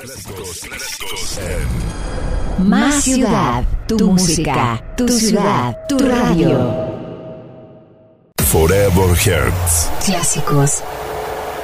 Clásicos en Más Ciudad, tu música, tu ciudad, tu radio. Forever Hearts. Clásicos